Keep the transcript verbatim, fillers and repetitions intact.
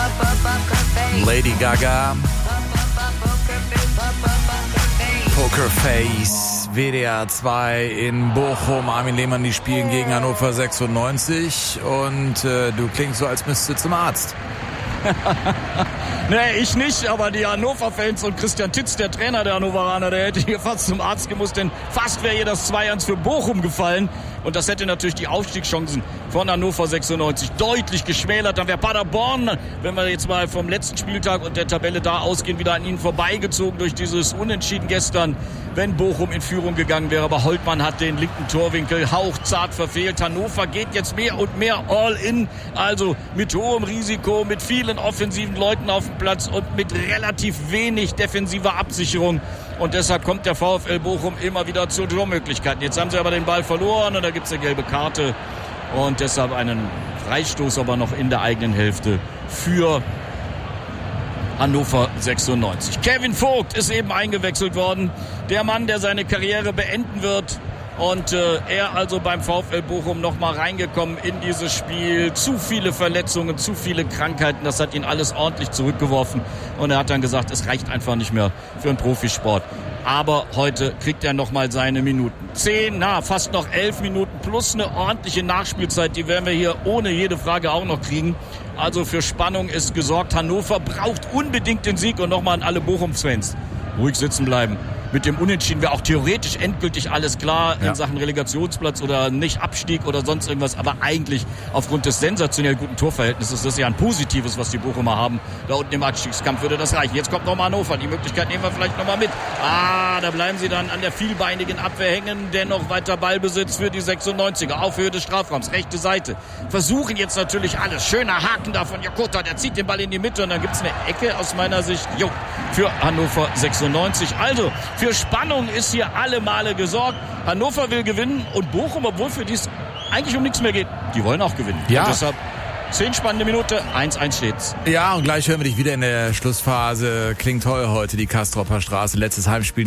Lady Gaga. Pokerface. W D R zwei in Bochum. Armin Lehmann, die spielen gegen Hannover sechsundneunzig. Und äh, du klingst so, als müsstest du zum Arzt. Nee, ich nicht, aber die Hannover-Fans und Christian Titz, der Trainer der Hannoveraner, der hätte hier fast zum Arzt gemusst, denn fast wäre hier das zwei eins für Bochum gefallen. Und das hätte natürlich die Aufstiegschancen von Hannover sechsundneunzig deutlich geschmälert. Dann wäre Paderborn, wenn wir jetzt mal vom letzten Spieltag und der Tabelle da ausgehen, wieder an ihnen vorbeigezogen durch dieses Unentschieden gestern, wenn Bochum in Führung gegangen wäre. Aber Holtmann hat den linken Torwinkel hauchzart verfehlt. Hannover geht jetzt mehr und mehr all in, also mit hohem Risiko, mit vielen offensiven Leuten auf dem Platz und mit relativ wenig defensiver Absicherung. Und deshalb kommt der VfL Bochum immer wieder zu Tormöglichkeiten. Jetzt haben sie aber den Ball verloren und da gibt es eine gelbe Karte. Und deshalb einen Freistoß aber noch in der eigenen Hälfte für Hannover sechsundneunzig. Kevin Vogt ist eben eingewechselt worden. Der Mann, der seine Karriere beenden wird. Und äh, er also beim VfL Bochum nochmal reingekommen in dieses Spiel. Zu viele Verletzungen, zu viele Krankheiten. Das hat ihn alles ordentlich zurückgeworfen. Und er hat dann gesagt, es reicht einfach nicht mehr für einen Profisport. Aber heute kriegt er nochmal seine Minuten. Zehn, na, fast noch elf Minuten plus eine ordentliche Nachspielzeit. Die werden wir hier ohne jede Frage auch noch kriegen. Also für Spannung ist gesorgt. Hannover braucht unbedingt den Sieg. Und nochmal an alle Bochum-Fans: ruhig sitzen bleiben. Mit dem Unentschieden wäre auch theoretisch endgültig alles klar in ja. Sachen Relegationsplatz oder nicht Abstieg oder sonst irgendwas. Aber eigentlich aufgrund des sensationell guten Torverhältnisses, das ist ja ein positives, was die Bochumer haben. Da unten im Abstiegskampf würde das reichen. Jetzt kommt nochmal Hannover. Die Möglichkeit nehmen wir vielleicht nochmal mit. Ah, da bleiben sie dann an der vielbeinigen Abwehr hängen. Dennoch weiter Ballbesitz für die sechsundneunziger. Auf Höhe des Strafraums, rechte Seite. Versuchen jetzt natürlich alles. Schöner Haken da von Jakota. Der zieht den Ball in die Mitte und dann gibt es eine Ecke aus meiner Sicht. Jo, für Hannover sechsundneunzig. Also, für Spannung ist hier alle Male gesorgt. Hannover will gewinnen und Bochum, obwohl für die es eigentlich um nichts mehr geht, die wollen auch gewinnen. Ja. Und deshalb zehn spannende Minute, eins eins steht's. Ja, und gleich hören wir dich wieder in der Schlussphase. Klingt toll heute, die Kastropper Straße. Letztes Heimspiel